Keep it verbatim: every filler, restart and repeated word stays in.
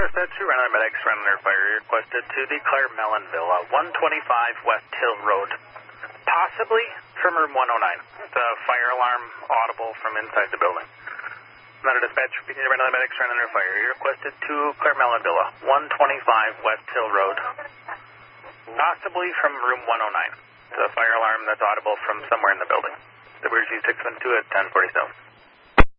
dispatch to Renner Medics, Renner Fire requested to the Claremellon Villa, one twenty-five West Hill Road, possibly from room one oh nine. The fire alarm audible from inside the building. Renner dispatch repeating to Renner Medics, Renner Fire requested to Claremellon Villa, one twenty-five West Hill Road, possibly from room one oh nine. The fire alarm that's audible from somewhere in the building. The Weird G six one two at ten forty-seven.